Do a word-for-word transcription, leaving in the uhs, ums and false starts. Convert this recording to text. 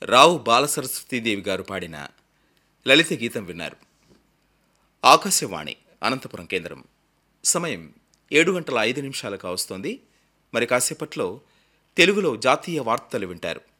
రావు బాలసరస్వతీదేవి గారు పాడిన లలిత గీతం విన్నారు. ఆకాశవాణి అనంతపురం కేంద్రం. సమయం ఏడు గంటల ఐదు నిమిషాలు కావస్తోంది. మరి కాసేపట్లో తెలుగులో జాతీయ వార్తలు వింటారు.